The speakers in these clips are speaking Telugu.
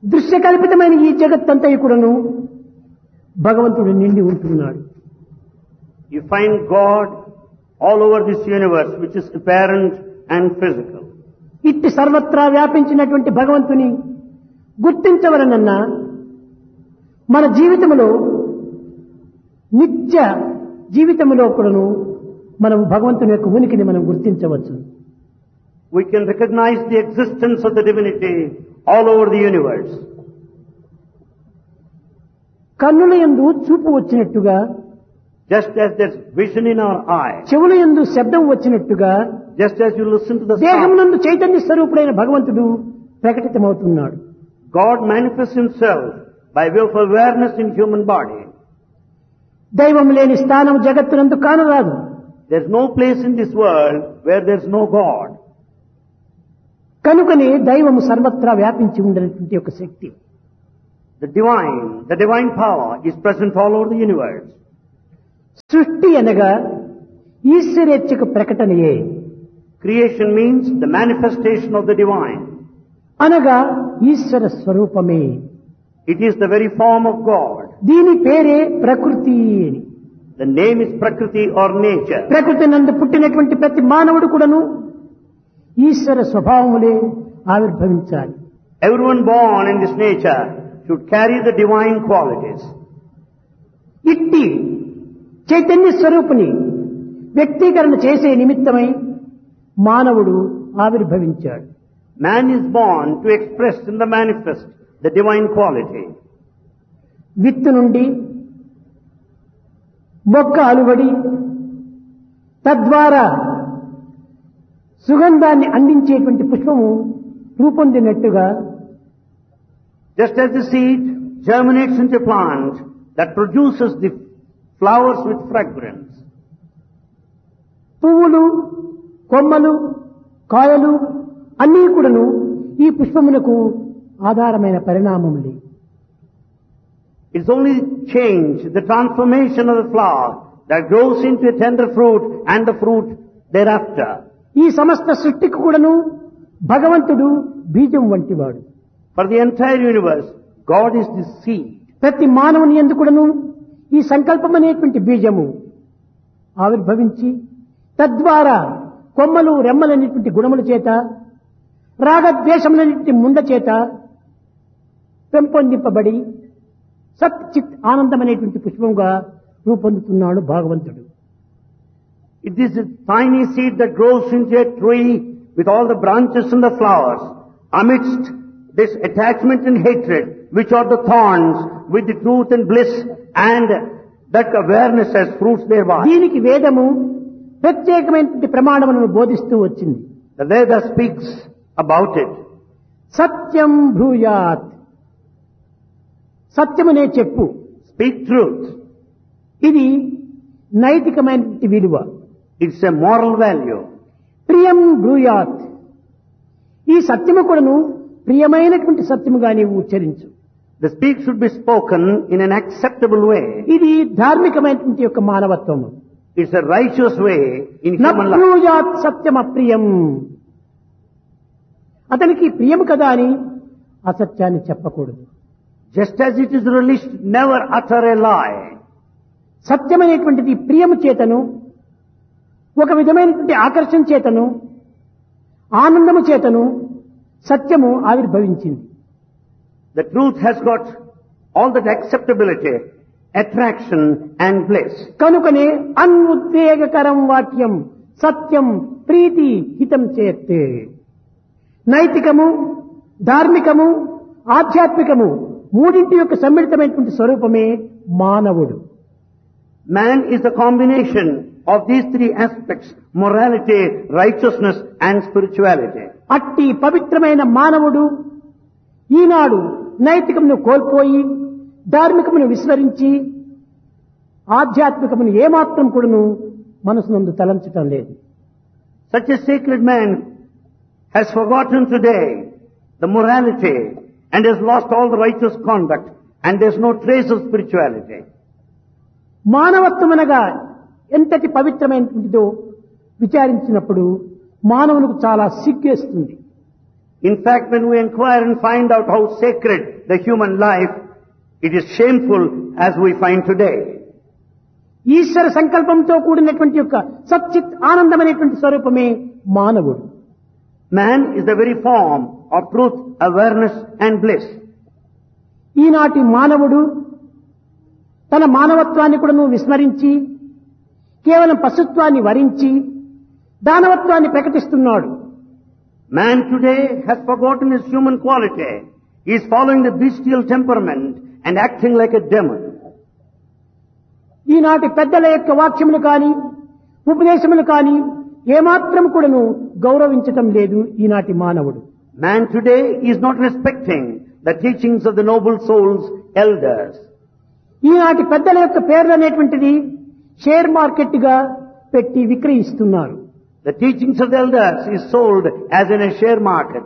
దృశ్యకల్పితమైన ఈ జగత్తంతా కూడాను భగవంతుడు నిండి ఉంటున్నాడు. You find God all over this universe, which is apparent and physical. ఇట్టి సర్వత్రా వ్యాపించినటువంటి భగవంతుని గుర్తించవలనన్నా మన జీవితంలో నిత్య జీవితంలో కూడాను మనం భగవంతుని యొక్క ఉనికిని మనం గుర్తించవచ్చు. We can recognize the existence of the divinity all over the universe. కన్నుల యందు చూపు వచ్చినట్టుగా, Just as there's vision in our eye, చెవుల యందు శబ్దం వచ్చినట్టుగా, just as you listen to the దేహం sound, నందు చైతన్య స్వరూపుడైన భగవంతుడు ప్రకటితమవుతున్నాడు. God manifests himself by way of awareness in human body. దైవం లేని స్థానం జగత్తునందు కానరాదు. There's no place in this world where there's no God. కనుకనే దైవము సర్వత్రా వ్యాపించి ఉండేటువంటి ఒక శక్తి. The divine power is present all over the universe. సృష్టి అనగా ఈశ్వరేచ్ఛకు ప్రకటనయే. Creation means the manifestation of the divine. అనగా ఈశ్వర స్వరూపమే. It is the very form of God. దీని పేరే ప్రకృతి అని. The name is Prakriti or nature. ప్రకృతి నందు పుట్టినటువంటి ప్రతి మానవుడు కూడాను ఈశ్వర స్వభావములే ఆవిర్భవించాలి. Everyone born in this nature should carry the divine qualities. ఇట్టి చైతన్య స్వరూపుని వ్యక్తీకరణ చేసే నిమిత్తమై మానవుడు ఆవిర్భవించాడు. Man is born to express in the manifest the divine quality. విత్తు నుండి మొక్క అలువడి తద్వారా సుగంధాన్ని అందించేటువంటి పుష్పము రూపొందినట్టుగా, Just as the seed germinates into a plant that produces the flowers with fragrance, పువ్వులు, కొమ్మలు, కాయలు అన్నీ కూడాను ఈ పుష్పమునకు ఆధారమైన పరిణామములే. it's only change, the transformation of the flower that grows into a tender fruit and the fruit thereafter. ఈ సమస్త సృష్టికి కూడాను భగవంతుడు బీజం వంటివాడు. For the entire universe, God is the seed. ప్రతి మానవుని యందు కూడాను ఈ సంకల్పం అనేటువంటి బీజము ఆవిర్భవించి తద్వారా కొమ్మలు రెమ్మలనేటువంటి గుణముల చేత, రాగద్వేషములనేటువంటి ముండ చేత పెంపొందింపబడి సత్ చిత్ ఆనందం అనేటువంటి పుష్పంగా రూపొందుతున్నాడు భగవంతుడు. It is a tiny seed that grows into a tree with all the branches and the flowers. Amidst this attachment and hatred, which are the thorns, with the truth and bliss and that awareness as fruits thereby. దీనికి వేదము ప్రత్యేకమైనటువంటి ప్రమాణములను బోధిస్తూ వచ్చింది. The Veda speaks about it. సత్యం బ్రూయాత్, సత్యమునే చెప్పు. Speak truth. ఇది నైతికమైనటువంటి విలువ. It's a moral value. ప్రియం బ్రూయాత్, ఈ సత్యము కూడాను ప్రియమైనటువంటి సత్యముగా నీవు ఉచ్చరించు. The speech should be spoken in an acceptable way. ఇది ధార్మికమైనటువంటి యొక్క మానవత్వము. It's a righteous way in human life. నబ్రూయాత్ సత్యం అప్రియం, అతనికి ప్రియము కదా అని అసత్యాన్ని చెప్పకూడదు. Just as it is released, never utter a lie. సత్యమైనటువంటిది ప్రియము చేతను, ఒక విధమైనటువంటి ఆకర్షణ చేతను, ఆనందము చేతను సత్యము ఆవిర్భవించింది. The truth has got all that acceptability, attraction and bliss. కనుకనే అన్ఉద్వేగకరం వాక్యం సత్యం ప్రీతి హితం చేస్తే. నైతికము, ధార్మికము, ఆధ్యాత్మికము మూడింటి యొక్క సమ్మిళితమైనటువంటి స్వరూపమే మానవుడు. Man is the combination of these three aspects: morality, righteousness and spirituality. అట్టి పవిత్రమైన మానవుడు ఈనాడు నైతికమును కోల్పోయి ధార్మికమును విస్మరించి ఆధ్యాత్మికమును ఏమాత్రం కూడాను మనసునందు తలంచటం లేదు. Such a sacred man has forgotten today the morality and has lost all the righteous conduct, and there's no trace of spirituality. మానవత్వమనగా ఎంతటి పవిత్రమైనటువంటిదో విచారించినప్పుడు మానవునికి చాలా సిగ్గేస్తుంది. In fact, when we inquire and find out how sacred the human life, it is shameful as we find today. ఈశ్వర సంకల్పంతో కూడినటువంటి యొక్క సచ్చిత్ ఆనందమైనటువంటి స్వరూపమే మానవుడు. Man is the very form of truth, awareness and bliss. ఈనాటి మానవుడు తన మానవత్వాన్ని కూడా విస్మరించి కేవలం పశుత్వాన్ని వరించి దానవత్వాన్ని ప్రకటిస్తున్నాడు. Man today has forgotten his human quality. He is following the bestial temperament and acting like a demon. ఈనాటి పెద్దల యొక్క వాక్యములు కాని ఉపదేశములు కాని ఏమాత్రం కూడాను గౌరవించటం లేదు ఈనాటి మానవుడు. Man today is not respecting the teachings of the noble souls, elders. ఈనాటి పెద్దల యొక్క పేర్లు అనేటువంటిది షేర్ మార్కెట్ గా పెట్టి విక్రయిస్తున్నారు. The teachings of the elders is sold as in a share market.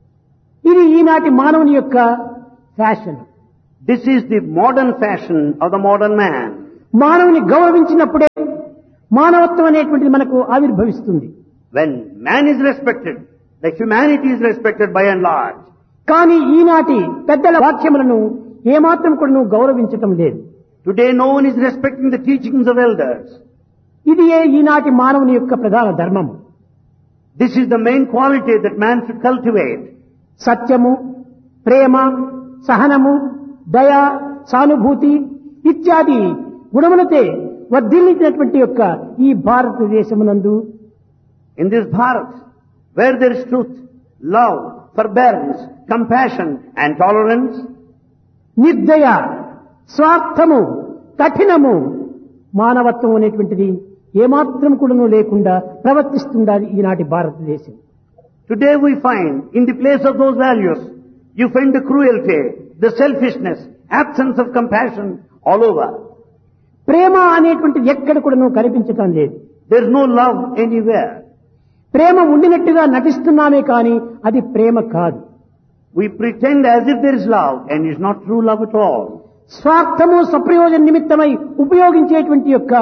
ఇది ఈనాటి మానవుని యొక్క fashion. This is the modern fashion of the modern man. మానవుని గౌరవించినప్పుడే మానవత్వం అనేటువంటిది మనకు ఆవిర్భవిస్తుంది. When man is respected, the humanity is respected by and large. కానీ ఈనాటి పెద్దల వాక్యములను ఏమాత్రం కూడా గౌరవించటం లేదు. Today no one is respecting the teachings of elders. ఇది ఈనాటి మానవుని యొక్క ప్రధాన ధర్మము. This is the main quality that man should cultivate. సత్యము, ప్రేమ, సహనము, దయ, సానుభూతి ఇత్యాది గుణములతో వర్ధిల్లించినటువంటి యొక్క ఈ భారతదేశమునందు In this Bharat, where there is truth, love, forbearance, compassion and tolerance, నిర్దయ, స్వార్థము, కఠినము, మానవత్వం అనేటువంటిది ఏమాత్రం కూడాను లేకుండా ప్రవర్తిస్తుండాలి ఈనాటి భారతదేశం. today we find in the place of those values, you find the cruelty, the selfishness, absence of compassion all over. ప్రేమ అనేటువంటిది ఎక్కడ కూడాను కనిపించటం లేదు. There is no love anywhere. ప్రేమ ఉండినట్టుగా నటిస్తున్నామే కానీ అది ప్రేమ కాదు. We pretend as if there is love and it's not true love at all. స్వార్థము, స్వప్రయోజన నిమిత్తమై ఉపయోగించేటువంటి యొక్క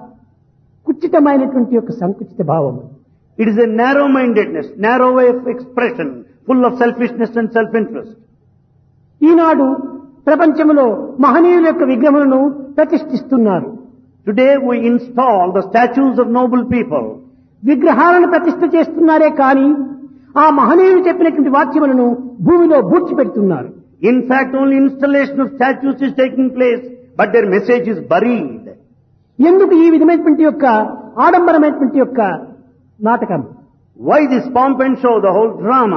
కుచితమైనటువంటి యొక్క సంకుచిత భావము. It is a narrow-mindedness, narrow way of expression, full of selfishness and self-interest. ఈనాడు ప్రపంచంలో మహనీయుల యొక్క విగ్రహములను ప్రతిష్ఠిస్తున్నారు. Today we install the statues of noble people. విగ్రహాలను ప్రతిష్ఠ చేస్తున్నారే కానీ ఆ మహనీయులు చెప్పినటువంటి వాక్యములను భూమిలో పూడ్చిపెడుతున్నారు. In fact, only installation of statues is taking place, but their message is buried. ఎందుకు ఈ విధమైనటువంటి యొక్క ఆడంబరమైనటువంటి యొక్క నాటకం? Why this pomp and show, the whole drama?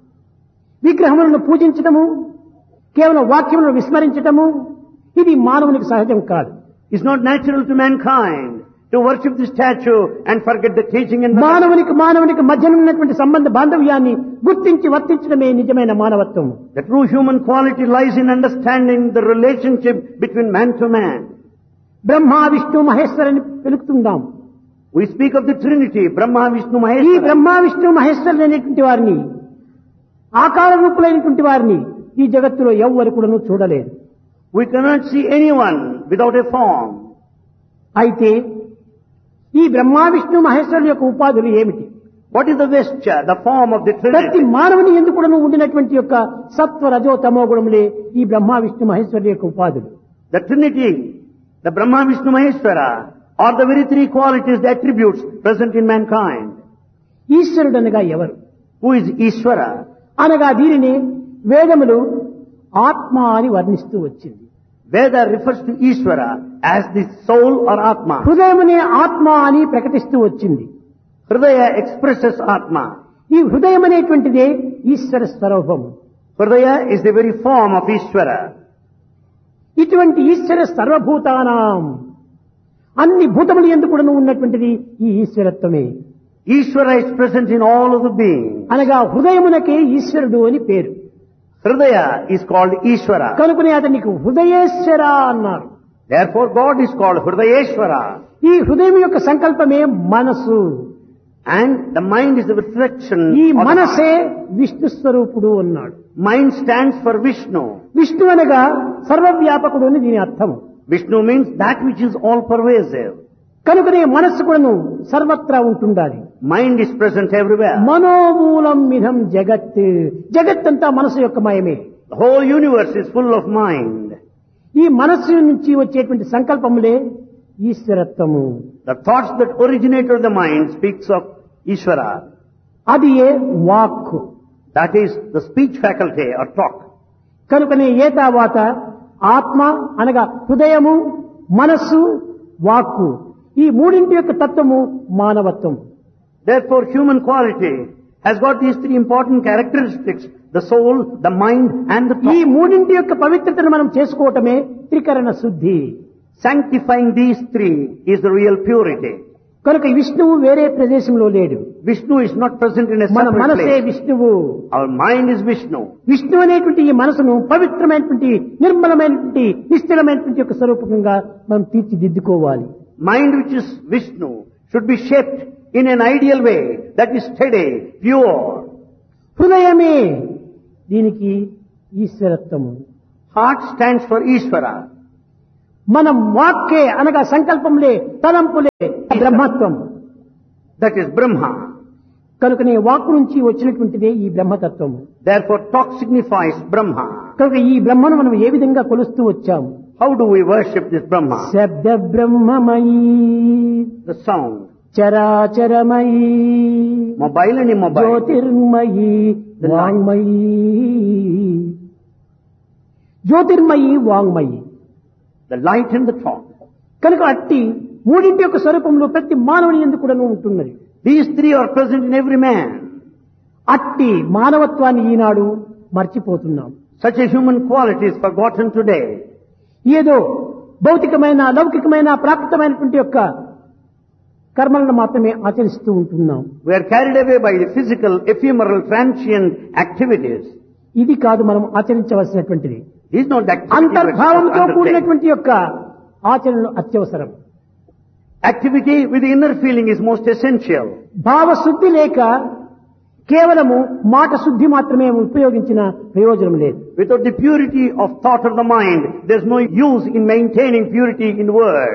విగ్రహములను పూజించటము, కేవలం వాక్యములను విస్మరించటము ఇది మానవునికి సహజం కాదు. It's not natural to mankind to worship the statue and forget the teaching and మానవునికి మధ్యన ఉన్నటువంటి సంబంధ బాంధవ్యాన్ని గుర్తించి వర్తించడమే నిజమైన మానవత్వం. The true human quality lies in understanding the relationship between man to man. Brahma, Vishnu, మహేశ్వరుని పిలుపుతుందాం. We speak of the Trinity, Brahma, Vishnu, ఈ Maheshwara. బ్రహ్మ, విష్ణు, మహేశ్వరులు అనేటువంటి వారిని, ఆకార రూపులైనటువంటి వారిని ఈ జగత్తులో ఎవ్వరు కూడాను చూడలేదు. We cannot see anyone without a form. అయితే ఈ బ్రహ్మ, విష్ణు, మహేశ్వరుల యొక్క ఉపాధులు ఏమిటి? What is the vesture, the form of the ప్రతి Trinity? మానవుని ఎందుకు కూడాను ఉండినటువంటి యొక్క సత్వ, రజో, తమో గుణములే ఈ బ్రహ్మ, విష్ణు, మహేశ్వరుల యొక్క ఉపాధులు. The Trinity, the Brahma, Vishnu, Maheshwara are the very three qualities, the attributes present in mankind. ఈశ్వరుడనగా ఎవరు? Who is Ishvara? అనగా దీనిని వేదములు ఆత్మ అని వర్ణిస్తూ వచ్చింది. Veda refers to Ishvara as the soul or Atma. హృదయమునే ఆత్మ అని ప్రకటిస్తూ వచ్చింది. Hridaya expresses Atma. ఈ హృదయం అనేటువంటిదే ఈశ్వర స్వరూపము. Hridaya is the very form of Ishvara. ఇటువంటి ఈశ్వర సర్వభూతానాం, అన్ని భూతములు ఎందుకు కూడాను ఉన్నటువంటిది ఈ ఈశ్వరత్వమే. Ishvara is present in all of the beings. అనగా హృదయమునకే ఈశ్వరుడు అని పేరు. Hridaya is called Ishvara. కనుకనే అతనికి హృదయేశ్వర అన్నారు. Therefore God is called Hridayeshvara. ఈ హృదయం యొక్క సంకల్పమే మనసు. And the mind is the reflection ఈ of the మనసే విష్ణు స్వరూపుడు అన్నాడు. mind stands for Vishnu. Vishnu అనగా సర్వవ్యాపకుడు అని దీని అర్థం. Vishnu means that which is all pervasive. కనుకనే మనస్సు కూడాను సర్వత్రా ఉంటుండాలి. Mind is present everywhere. మనోమూలం మిథం జగత్. జగత్తంతా మనసు యొక్క మయమే. The whole universe is full of mind. ఈ మనస్సు నుంచి వచ్చేటువంటి సంకల్పములే ఈశ్వరత్వము. The thoughts that originate from the mind speaks of Ishvara. అది a walk. That is the speech faculty or talk. కనుకనే ఏతావాత ఆత్మ అనగా హృదయము, మనస్సు, వాక్కు ఈ మూడింటి యొక్క తత్వము మానవత్వం. Therefore human quality has got these three important characteristics: the soul, the mind and the ఈ thought. మూడింటి యొక్క పవిత్రతను మనం చేసుకోవటమే త్రికరణ శుద్ధి. Sanctifying these three is the real purity. కనుక విష్ణువు వేరే ప్రదేశంలో లేడు. Vishnu is not present in a మన separate మనసే place. విష్ణువు. Our mind is Vishnu. Vishnu అనేటువంటి ఈ మనసును పవిత్రమైనటువంటి నిర్మలమైనటువంటి నిశ్చలమైనటువంటి యొక్క స్వరూపంగా మనం తీర్చిదిద్దుకోవాలి. Mind which is Vishnu should be shaped in an ideal way that is steady, pure. హృదయమే దీనికి ఈశ్వరత్వము. Heart stands for Ishvara. మనం వాక్కే అనగా సంకల్పంలే, తలంపులే బ్రహ్మత్వం. That is Brahma. కనుకనే వాక్కు నుంచి వచ్చినటువంటిదే ఈ బ్రహ్మతత్వము. Therefore talk signifies Brahma. కనుక ఈ బ్రహ్మను మనం ఏ విధంగా కొలుస్తూ వచ్చాము? How do we worship this Brahma? శబ్ద బ్రహ్మమయీ, The sound. చరాచరమయీ, Mobile and immobile. Jyothirmayi, వాంగ్మయీ. Jyothirmayi, వాంగ్మయీ. The light and the thought. కనుక అట్టి మూడింటి యొక్క స్వరూపంలో ప్రతి మానవుని ఎందుకు కూడా ఉంటున్నది. These three are present in every man. అట్టి మానవత్వాన్ని ఈనాడు మర్చిపోతున్నాం. Such a human quality is forgotten today. ఏదో భౌతికమైన, లౌకికమైన, ప్రాకృతమైనటువంటి యొక్క కర్మలను మాత్రమే ఆచరిస్తూ ఉంటున్నాం. We are carried away by the physical, ephemeral, transient activities. ఇది కాదు మనం ఆచరించవలసినటువంటిది. This is not the activity we అంతర్భావంతో undertake. కూడినటువంటి యొక్క ఆచరణలు అత్యవసరం. Activity with the inner feeling is most essential. భావశుద్ధి లేక కేవలము మాట శుద్ధి మాత్రమే ఉపయోగించిన ప్రయోజనం లేదు. Without the purity of thought of the mind, there is no use in maintaining purity in word.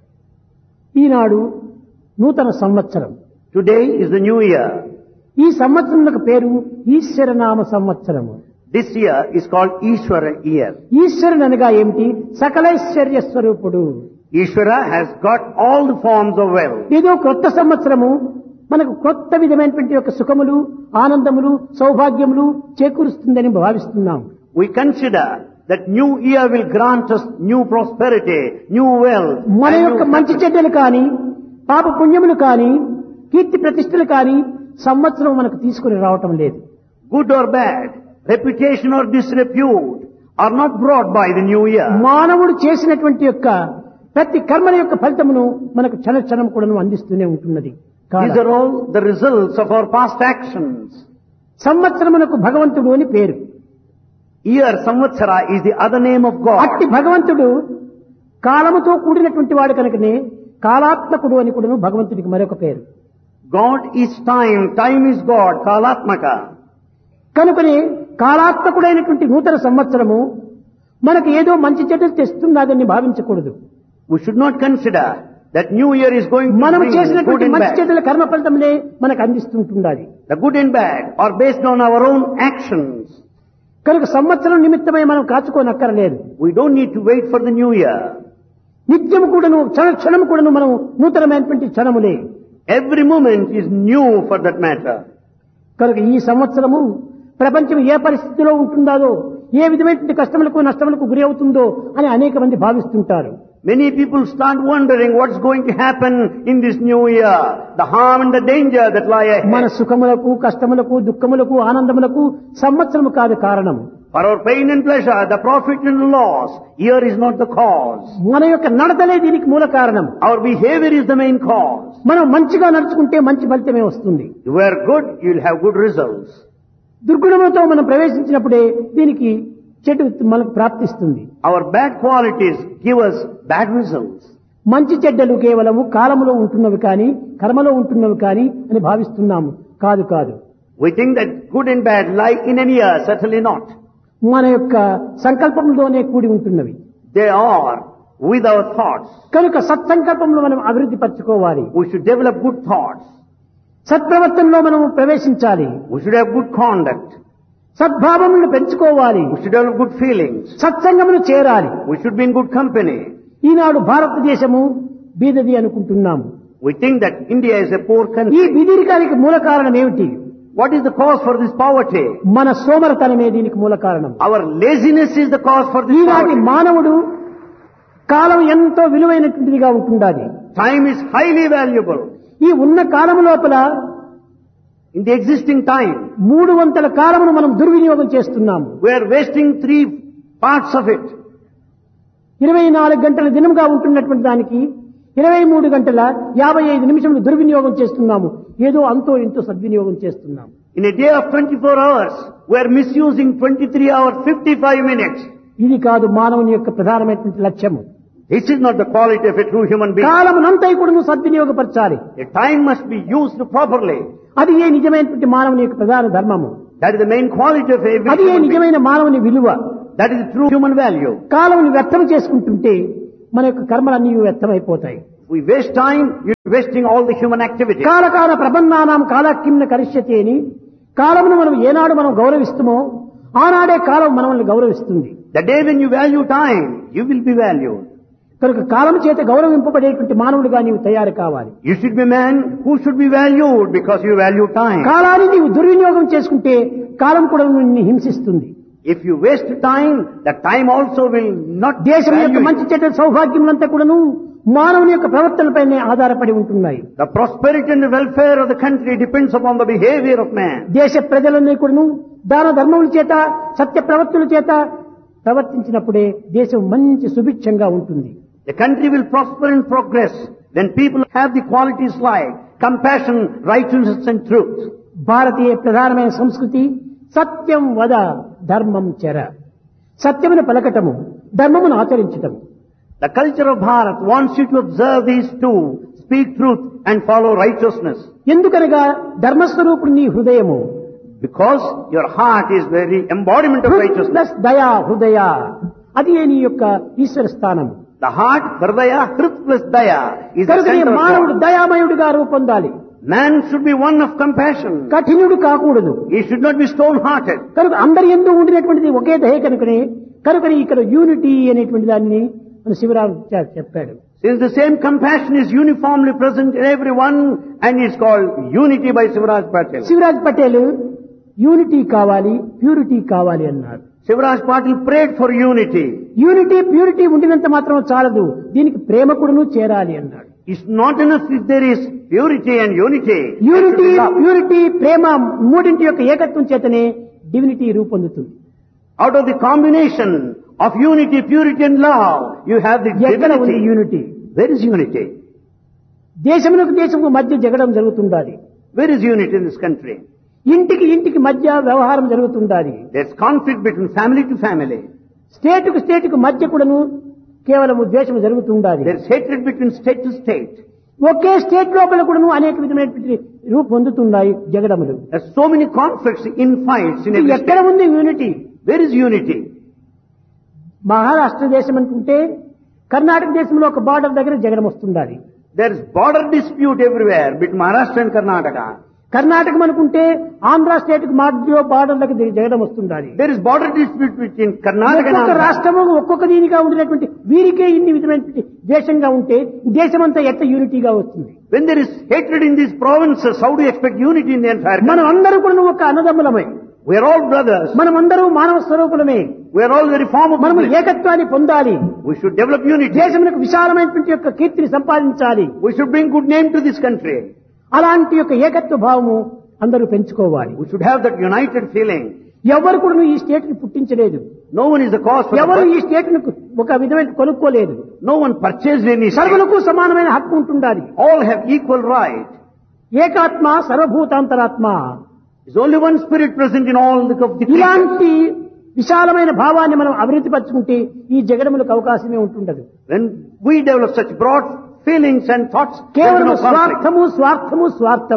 ఈనాడు నూతన సంవత్సరం. Today is the new year. ఈ సంవత్సరం పేరు ఈశ్వరనామ సంవత్సరము. This year is called Ishvara year. ఈశ్వరుడు అనగా ఏమిటి? సకలైశ్వర్య స్వరూపుడు. Ishvara has got all the forms of wealth. ఏదో కొత్త సంవత్సరము మనకు కొత్త విధమైనటువంటి యొక్క సుఖములు, ఆనందములు, సౌభాగ్యములు చేకూరుస్తుందని భావిస్తున్నాం. We consider that new year will grant us new prosperity, new wealth. మన and యొక్క new మంచి success. చెడ్డలు కానీ, పాప పుణ్యములు కానీ, కీర్తి ప్రతిష్టలు కానీ సంవత్సరం మనకు తీసుకుని రావటం లేదు. Good or bad, reputation or disrepute are not brought by the new year. మానవుడు చేసినటువంటి యొక్క ప్రతి కర్మల యొక్క ఫలితమును మనకు క్షణ క్షణం కూడా అందిస్తూనే ఉంటున్నది. These are all the results of our past actions. సంవత్సరమునకు భగవంతుడు అని పేరు. Year, Samvatsara, is the other name of God. అట్టి భగవంతుడు కాలముతో కూడినటువంటి వాడు కనుకనే కాలాత్మకుడు అని కూడా భగవంతుడికి మరొక పేరు. God is time, time is God, Kalatmaka. కనుకనే కాలాత్మకుడైనటువంటి నూతన సంవత్సరము మనకు ఏదో మంచి చెడ్డలు తెస్తున్నదని భావించకూడదు. We should not consider that new year is going to మనం bring good చేసినటువంటి and మంచి bad. చెడ్డల కర్మ ఫలితములే మనకు అందిస్తుంటుండాలి. The good and bad are based on our own actions. కనుక సంవత్సరం నిమిత్తమై మనం కాచుకోనక్కరలేదు. We don't need to wait for the new year. నిత్యము కూడాను, క్షణ క్షణం కూడాను మనం నూతనమైనటువంటి క్షణములే. Every moment is new for that matter. కనుక ఈ సంవత్సరము ప్రపంచం ఏ పరిస్థితిలో ఉంటుందో, ఏ విధమైనటువంటి కష్టములకు నష్టములకు గురి అవుతుందో అని అనేక మంది భావిస్తుంటారు. Many people start wondering what's going to happen in this new year, the harm and the danger that lie మన ahead. సుఖములకు, కష్టములకు, దుఃఖములకు, ఆనందములకు సంవత్సరము కాదు కారణం. For our pain and pleasure, the profit and loss, year is not the cause. మన యొక్క నడతలే దీనికి మూల కారణం. Our behavior is the main cause. మనం మంచిగా నడుచుకుంటే మంచి ఫలితమే వస్తుంది. If you are good, you'll have good results. దుర్గుణములతో మనం ప్రవేశించినప్పుడే దీనికి చెడు మనకు ప్రాప్తిస్తుంది. Our bad qualities give us bad results. మంచి చెడ్డలు కేవలము కాలములో ఉంటున్నవి కానీ, కర్మలో ఉంటున్నవి కానీ అని భావిస్తున్నాము. కాదు కాదు. We think that good and bad lie in an year, certainly not. మన యొక్క సంకల్పంలోనే కూడి ఉంటున్నవి. They are with our thoughts. కనుక సత్సంకల్పంలో మనం అభివృద్ధి పరచుకోవాలి. We should develop good thoughts. సత్ప్రవర్తనలో మనం ప్రవేశించాలి. We should have good conduct. సద్భావములను పెంచుకోవాలి. We should develop good feelings. సత్సంగమును చేరాలి. We should be in good company. ఈనాడు భారతదేశము బీదది అనుకుంటున్నాము. We think that India is a poor ఈ country. బీదరికానికి మూల కారణం ఏమిటి? What is the cause for this poverty? మన సోమరతనమే దీనికి మూల కారణం. Our laziness is the cause for this ఈనాటి poverty. మానవుడు కాలం ఎంతో విలువైనటువంటిదిగా ఉంటుండాలి. Time is highly valuable. ఈ ఉన్న కాలం లోపల In the existing time, 300 కాలమును మనం దుర్వినియోగం చేస్తున్నాము. we are wasting 3 parts of it. 24 గంటల దినంగా ఉంటున్నటువంటి దానికి 23 గంటల 55 నిమిషములు దుర్వినియోగం చేస్తున్నాము. ఏదో అంతో ఇంతో సద్వినియోగం చేస్తున్నాము. In a day of 24 hours, we are misusing 23 hours 55 minutes. ఇది కాదు మానవుని యొక్క ప్రధానమైనటువంటి లక్ష్యము. This is not the quality of a true human being. కాలమునంతా కూడా సద్వినియోగపరచాలి. A time must be used properly. అది ఏ నిజమైనటువంటి మానవుని యొక్క ప్రధాన ధర్మము. That is the main quality of every అది ఏ human being. నిజమైన మానవుని విలువ. That is the true human value. కాలముని వ్యర్థం చేసుకుంటుంటే మన యొక్క కర్మలన్నీ వ్యర్థమైపోతాయి. We waste time, you're wasting all the human activity. కాలకాల ప్రబంధానాం కాలకిమ్న కరిష్యతి అని కాలమును మనం ఏనాడు మనం గౌరవిస్తామో ఆనాడే కాలం మనల్ని గౌరవిస్తుంది. The day when you value time, you will be valued. కనుక కాలం చేత గౌరవింపబడేటువంటి మానవుడిగా నీవు తయారు కావాలి. You should be a man who should be valued because you value time. కాలాన్ని నీవు దుర్వినియోగం చేసుకుంటే కాలం కూడా నిన్ను హింసిస్తుంది. If you waste time, the time also will not దేశం యొక్క value you. మంచి చెడ్డ సౌభాగ్యములంతా కూడాను మానవుని యొక్క ప్రవర్తనపైనే ఆధారపడి ఉంటున్నాయి. The prosperity and the welfare of the country depends upon the behavior of man. దేశ ప్రజలన్నీ కూడాను దాన ధర్మముల చేత సత్య ప్రవర్తనల చేత ప్రవర్తించినప్పుడే దేశం మంచి సుభిక్షంగా ఉంటుంది. The country will prosper and progress when people have the qualities like compassion, righteousness and truth. భారతీయ ప్రధానమైన సంస్కృతి సత్యం వద ధర్మం చెర. సత్యమును పలకటము, ధర్మమును ఆచరించటము. The culture of Bharat wants you to observe these two, speak truth and follow righteousness. ఎందుకనగా ధర్మస్వరూపుడు నీ హృదయము. Because your heart is very embodiment of righteousness. Plus దయా హృదయ, అది నీ యొక్క ఈశ్వర స్థానం. The heart, Hridaya, Hrit plus Daya is the కనుక center of మానవుడు God. దయామయుడిగా రూపొందాలి. Man should be one of compassion. కఠినుడు కాకూడదు. He should not be stone-hearted. కనుక అందరి యందు ఉండినటువంటిది ఒకే దయ కనుకనే ఇక్కడ యూనిటీ అనేటువంటి దాన్ని మన శివరాం చెప్పాడు. Since the same compassion is uniformly present in everyone and is called unity by Shivraj Patel. Shivraj Patel unity కావాలి, ప్యూరిటీ కావాలి అన్నారు. Shivraj Patel prayed for unity. Unity purity ఉండినంత మాత్రం చాలదు, దీనికి ప్రేమ కూడాను చేరాలి అన్నాడు. It's not enough if there is purity and unity. Unity purity ప్రేమ మూడింటి యొక్క ఏకత్వం చేతనే divinity రూపొందుతుంది. Out of the combination of unity, purity and love, you have the ఎక్కడ ఉంది divinity. Unity? Where is unity? దేశమునకు దేశముకు మధ్య జగడం జరుగుతుండాలి. Where is unity in this country? ఇంటికి మధ్య వ్యవహారం జరుగుతుండాలి. There's conflict between family to family. స్టేటుకు మధ్య కూడాను కేవలం ద్వేషం జరుగుతుండాలి. There's hatred between state to state. Okay state లోపల కూడాను అనేక విధమైనటువంటి రూపు పొందుతున్నాయి జగడములు. There's so many conflicts, infights in every ఎక్కడ state. ఉంది unity? Where is unity? Maharashtra దేశం అనుకుంటే కర్ణాటక దేశంలో ఒక బార్డర్ దగ్గర జగడం వస్తుండాలి. There's border dispute everywhere between Maharashtra and Karnataka. కర్ణాటకం అనుకుంటే ఆంధ్ర స్టేట్ కు మధ్య బార్డర్ దగ్గర జగడం వస్తుండాలి. There is border dispute between Karnataka and ఒక్కొక్క Andhra. రాష్ట్రము ఒక్కొక్క దీనిగా ఉండినటువంటి వీరికే ఇన్ని విధమైనటువంటి ద్వేషంగా ఉంటే దేశమంతా ఎట్ట యూనిటీగా వస్తుంది? When there is hatred in these provinces, how do you expect unity in the entire మనం country? అందరూ కూడా ఒక అన్నదమ్ములమే. We are all brothers. మనమందరూ మానవ స్వరూపులమే. We are all very form of మనము people. ఏకత్వాన్ని పొందాలి. We should develop unity. దేశమునకు విశాలమైనటువంటి యొక్క కీర్తిని సంపాదించాలి. We should bring good name to this country. అలాంటి యొక్క ఏకత్వ భావము అందరూ పెంచుకోవాలి. We should have that united feeling. ఎవరు కూడా ఈ స్టేట్ ని పుట్టించలేదు. No one is the cause for ఎవరు the ఈ స్టేట్ ను ఒక విధమైన కొనుక్కోలేదు. No one purchased any state. సర్వులకు సమానమైన హక్కు ఉంటుండాలి. All have equal right. ఏకాత్మ సర్వభూతాంతరాత్మ. There's only one spirit present in all the creatures. ఇలాంటి విశాలమైన భావాన్ని మనం అభివృద్ధి పరచుకుంటే ఈ జగడములకు అవకాశమే ఉంటుండదు. When we develop such broad feelings and thoughts, there will కేవలం be no conflict. స్వార్థము.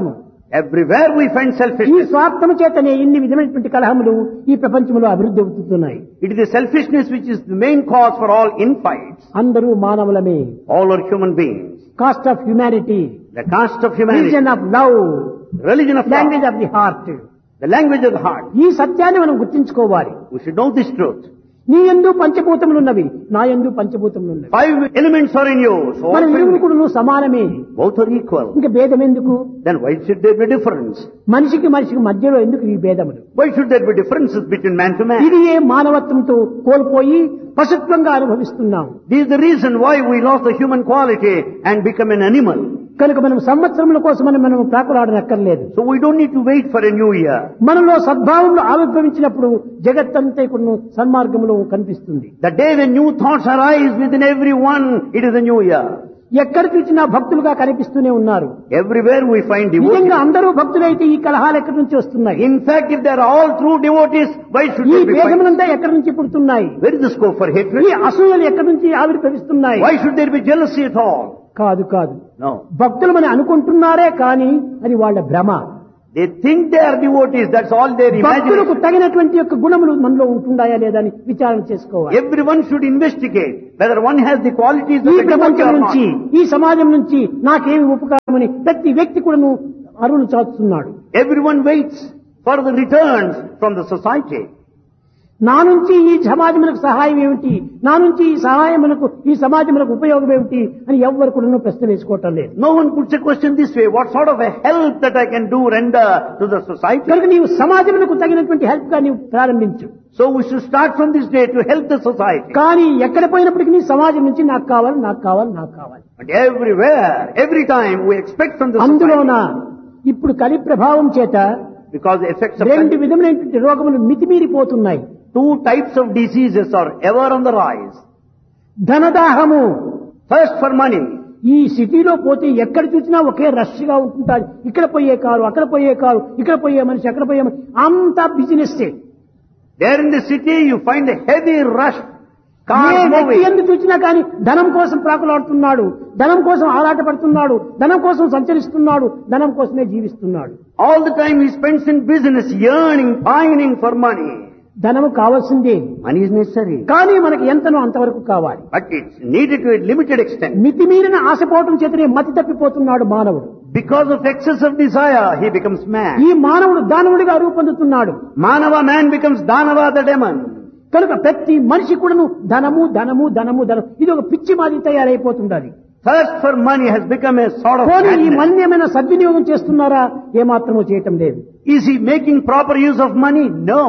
Everywhere we find ఈ selfishness. స్వార్థము చేతనే ఇన్ని విధమైనటువంటి కలహములు ఈ ప్రపంచంలో అభివృద్ధి అవుతున్నాయి. It is the selfishness which is the main cause for all infights. అందరూ మానవులమే. All are human beings. Cost of humanity, The caste of humanity, religion of love, religion of love, language of the heart. the language of the heart. ఈ సత్యాన్ని మనం గుర్తించుకోవాలి. We should know this truth. నీ యందు పంచభూతములున్నవి, నా యందు పంచభూతములున్నవి. 5 elements are in you. So all మన ఇరువురు 5 కూడా నువ్వు సమానమే. both are equal. ఇంకా భేదం ఎందుకు? Then why should there be difference? మనిషికి మనిషికి మధ్యలో ఎందుకు ఈ భేదములు? Why should there be differences between man to man? ఇది ఏ మానవత్వంతో కోల్పోయి పశుత్వంగా అనుభవిస్తున్నాం. This is the reason why we lost the human quality and become an animal. కనుక మనం సంవత్సరముల కోసమని మనం ప్రాకులాడనక్కర్లేదు. So we don't need to wait for a new year. మనలో సద్భావంలో ఆవిర్భవించినప్పుడు జగత్తంతా ఇప్పుడు సన్మార్గంలో కనిపిస్తుంది. The day when new thoughts arise within everyone, it is a new year. ఎక్కడ చూసినా భక్తులుగా కనిపిస్తూనే ఉన్నారు. Everywhere we find నిజంగా devotees. అందరూ భక్తులైతే ఈ కలహాలు ఎక్కడి నుంచి వస్తున్నాయి? In fact, if they are all true devotees, why should ఈ there be fights? భేదములంతా ఎక్కడి నుంచి పుడుతున్నాయి? Where is the scope for hatred? ఈ అసూయలు ఎక్కడి నుంచి ఆవిర్భవిస్తున్నాయి? Why should there be jealousy at all? కాదు కాదు, No. భక్తులమని అనుకుంటున్నారే కానీ అది వాళ్ళ భ్రమ. They think they are devotees, that's all their భక్తులకు imagination. తగినటువంటి యొక్క గుణములు మనలో ఉంటున్నాయా లేదా అని విచారణ చేసుకోవాలి. Everyone should investigate whether one has the qualities of ఈ a devotee ప్రపంచం or నుంచి, not. ఈ సమాజం నుంచి నాకేమి ఉపకారమని ప్రతి వ్యక్తి కూడాను అరువులు చాచుతున్నాడు. Everyone waits for the returns from the society. నా నుంచి ఈ సమాజములకు సహాయం ఏమిటి, నా నుంచి ఈ సహాయములకు ఈ సమాజములకు ఉపయోగం ఏమిటి అని ఎవ్వరు కూడా ప్రశ్న వేసుకోవటం లేదు. No one puts a question this way, what sort of a help that I can do render to the society? కనుక నీవు సమాజములకు తగినటువంటి హెల్ప్ గా నీవు ప్రారంభించు. So we should start from this day to help the society. కానీ ఎక్కడ పోయినప్పటికీ నీ సమాజం నుంచి నాకు కావాలి, నాకు కావాలి, నాకు కావాలి. And everywhere, every time we expect from the అందులోన society, ఇప్పుడు కలి ప్రభావం చేత because the effects of 2 విధములైనటువంటి రోగములు మితిమీరిపోతున్నాయి. 2 types of diseases are ever on the rise. ధనదాహము. First for money. ఈ సిటీలో పోతే ఎక్కడ చూసినా ఒకే రష్ గా ఉంటుంటారు. ఇక్కడ పోయే కారు, అక్కడ పోయే కారు, ఇక్కడ పోయే మనిషి, అక్కడ పోయే మనిషి, అంతా business. There in the city you find a heavy rush. Cars వ్యక్తి moving. ఎందుకు చూసినా కానీ ధనం కోసం ప్రాకులాడుతున్నాడు, ధనం కోసం ఆరాటపడుతున్నాడు, ధనం కోసం సంచరిస్తున్నాడు, ధనం కోసమే జీవిస్తున్నాడు. All the time he spends in business, yearning, pining for money. ధనము కావాల్సిందే, Money is necessary, కానీ మనకి ఎంతనో అంతవరకు కావాలి. but it's needed to a limited extent. మితిమీరిన ఆశపోవటం చేతనే మతి తప్పిపోతున్నాడు మానవుడు. Because of excess of desire, he becomes mad. ఈ మానవుడు దానవుడిగా రూపొందుతున్నాడు. Manava man becomes Danava the demon. కనుక ప్రతి మనిషి కూడాను ధనము ధనము ధనము ధనం, ఇది ఒక పిచ్చి మాది తయారైపోతుండాలి. Thirst for money has become a sort of పోనీ ఈ madness. మనీ ఏమైనా సద్వినియోగం చేస్తున్నారా? ఏమాత్రమూ చేయటం లేదు. Is he making proper use of money? No.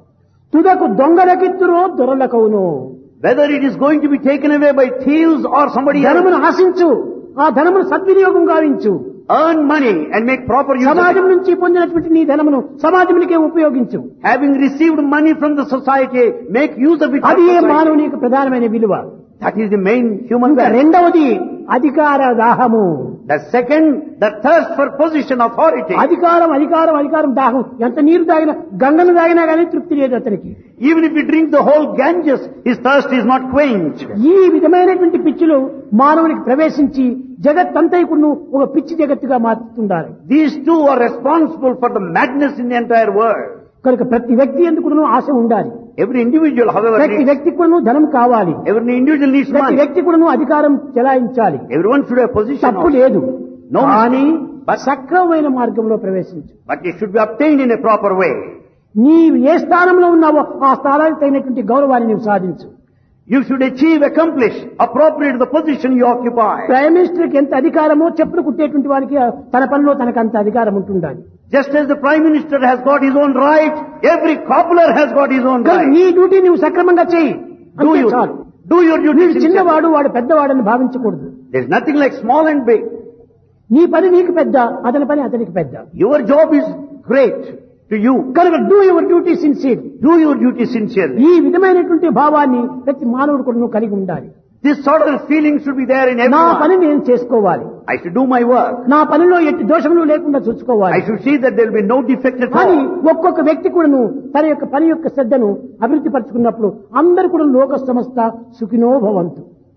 తుదకు దొంగలకెత్తురో దొరలకవును. Whether it is going to be taken away by thieves or somebody else, ధనమును ఆశించు, ఆ ధనమును సద్వినియోగం గావించు. earn money and make proper use of సమాజం it. నుంచి పొందినటువంటి నీ ధనమును సమాజమునికే ఉపయోగించు. Having received money from the society, make use of it. for అది ఏ society. మానవుని యొక్క ప్రధానమైన విలువ. That is the main human ఇంకా value. రెండవది అధికార దాహము. The second, the thirst for position, authority. అధికారం అధికారం అధికారం దాహం. ఎంత నీరు తాగినా, గంగను తాగినా కానీ తృప్తి లేదు అతనికి. Even if he drinks the whole Ganges, his thirst is not quenched. ఈ విధమైనటువంటి పిచ్చులు మానవునికి ప్రవేశించి జగత్తంతైకును ఒక పిచ్చి జగత్తుగా మార్చుతుండాలి. These two are responsible for the madness in the entire world. కనుక ప్రతి వ్యక్తి ఎందుకును ఆశ ఉండాలి. Every individual, however, ప్రతి needs, వ్యక్తి కూడాను ధనం కావాలి. every individual needs ప్రతి money. వ్యక్తి కూడాను అధికారం చెలాయించాలి. Everyone should have position తప్పు also. లేదు. No కానీ mistake. But సక్రమమైన మార్గంలో ప్రవేశించు. it should be obtained in a proper way. నీవు ఏ స్థానంలో ఉన్నావో ఆ స్థానానికి తగినటువంటి గౌరవాన్ని నీవు సాధించు. You should achieve, accomplish, appropriate the position you occupy. Prime మినిస్టర్కి ఎంత అధికారమో చెప్పులు కుట్టేటువంటి వారికి తన పనిలో తనకు అంత అధికారం ఉంటుండాలి. Just as the Prime Minister has got his own right, every cobbler has got his own కనుక right. నీ డ్యూటీ నువ్వు సక్రమంగా చేయి. Do అంతే you, చాలు. do your duty నీవు sincerely. చిన్నవాడు వాడు పెద్దవాడని భావించకూడదు. There is nothing like small and big. నీ పని నీకు పెద్ద, అతని పని అతనికి పెద్ద. Your job is great to you. కనుక do your duty sincere. Do your duty sincerely. ఈ విధమైనటువంటి భావాన్ని ప్రతి మానవుడు కూడా నువ్వు కలిగి ఉండాలి. This sort of feeling should be there in నా పని everyone. నేను చేసుకోవాలి, I should do my work. నా పనిలో ఎట్టి దోషములు లేకుండా చూసుకోవాలి. I should see that there will be no defect at కానీ all. ఒక్కొక్క వ్యక్తి కూడాను తన యొక్క పని యొక్క శ్రద్ధను అభివృద్ధి పరుచుకున్నప్పుడు అందరూ కూడా లోక సమస్త సుఖినో భవంతు.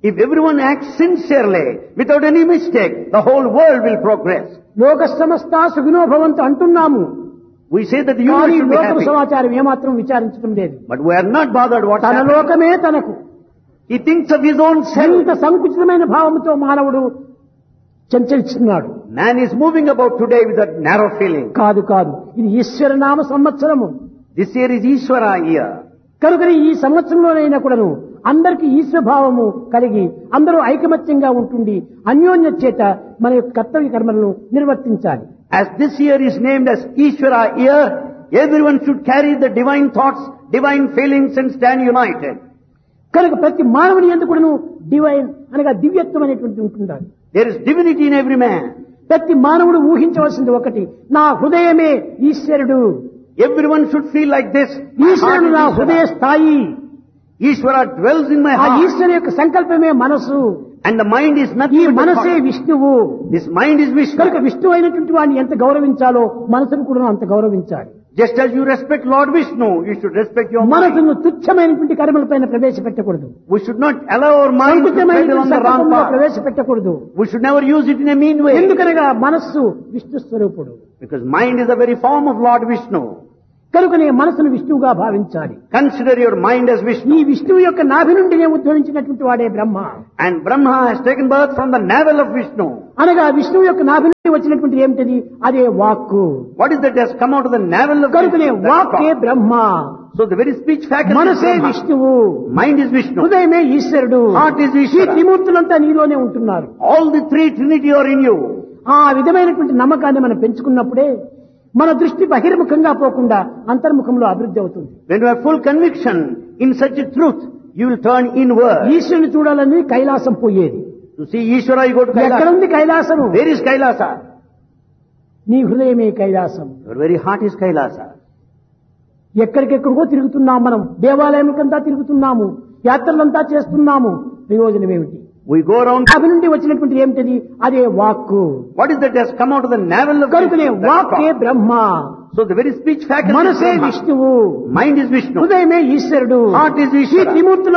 If everyone acts sincerely, without any mistake, the whole world will progress. లోక సమస్త సుఖినో భవంతు అంటున్నాము. We say that the కానీ universe should be లోకం happy. సమాచారం ఏమాత్రం విచారించడం లేదు. But we are not bothered what's తన happening. లోకమే తనకు. He thinks of his own self. ఎంత సంకుచితమైన భావంతో మానవుడు చంచలిస్తున్నాడు. Man is moving about today with a narrow feeling. కాదు కాదు, ఇది ఈశ్వర నామ సంవత్సరము. This year is Ishvara year. కనుకని ఈ సంవత్సరంలోనైనా కూడాను అందరికీ ఈశ్వర భావము కలిగి అందరూ ఐకమత్యంగా ఉంటుండి అన్యోన్య చేత మన యొక్క కర్తవ్య కర్మలను నిర్వర్తించాలి. As this year is named as Ishvara year, everyone should carry the divine thoughts, divine feelings and stand united. కనుక ప్రతి మానవుని యందు కూడాను డివైన్ అనగా దివ్యత్వం అనేటువంటి ఉంటుండాలి. There is divinity in every man. ప్రతి మానవుడు ఊహించవలసింది ఒకటి, నా హృదయమే ఈశ్వరుడు. Everyone should feel like this. My heart ఈశ్వరుడు is నా హృదయ Ishvara. స్థాయి. Ishvara dwells in my ఆ heart. ఈశ్వరు యొక్క సంకల్పమే మనసు. And the mind is ఈ nothing but the మనసే thought. విష్ణువు. This mind is కనుక Vishnu. విష్ణువు అయినటువంటి వాడిని ఎంత గౌరవించాలో మనసును కూడా అంత గౌరవించాలి. Just as you respect Lord Vishnu, you should respect your mind. మనసును తుచ్చమైనటువంటి కర్మలపైన ప్రవేశపెట్టకూడదు. We should not allow our mind to tread సంకుచితమైనటువంటి on the wrong సంకల్పంలో path. ప్రవేశపెట్టకూడదు. We should never use it in a mean way. ఎందుకనగా మనస్సు విష్ణు స్వరూపుడు. Because mind is the very form of Lord Vishnu. కనుకనే మనసును విష్ణువుగా భావించాలి. Consider your mind as ఈ Vishnu. విష్ణువు యొక్క నాభి నుండినే ఉద్భవించినటువంటి వాడే బ్రహ్మ. And Brahma has taken birth from the navel of Vishnu. అనగా విష్ణువు యొక్క నాభి నుండి వచ్చినటువంటి ఏమిటది? అదే వాక్కు. What is that has come out of the navel of కనుకనే Vishnu? That's వాక్కే thought. Brahma. So the very speech faculty is మనసే Brahma. విష్ణువు. Mind is Vishnu. హృదయమే ఈశ్వరుడు. Heart is ఈ Ishvara. త్రిమూర్తులంతా నీలోనే ఉంటున్నారు. All the three Trinity are in you. ఆ విధమైనటువంటి నమ్మకాన్ని మనం పెంచుకున్నప్పుడే మన దృష్టి బహిర్ముఖంగా పోకుండా అంతర్ముఖంలో అభివృద్ధి అవుతుంది. When you have full conviction in such a truth, you will turn inward. ఈశ్వరుని చూడాలని కైలాసం పోయేది. To see Ishvara, you go to Kailasa. ఎక్కడుంది కైలాసము? Where is Kailasa? నీ హృదయమే Kailasam. Your very heart is Kailasa. ఎక్కడికెక్కడికో తిరుగుతున్నాం మనం, దేవాలయంకంతా తిరుగుతున్నాము, యాత్రలంతా చేస్తున్నాము. ప్రయోజనం ఏమిటి? We go around. అవి నుండి వచ్చినటువంటి ఏమిటది? అదే వాక్కు. What is that has come out of the navel of కనుకనే Vishnu? That's వాక్కే thought. Brahma. So the very speech faculty is మనసే Brahma. విష్ణువు. Mind is Vishnu. హృదయమే ఈశ్వరుడు. Heart is ఈ Ishvara. త్రిమూర్తుల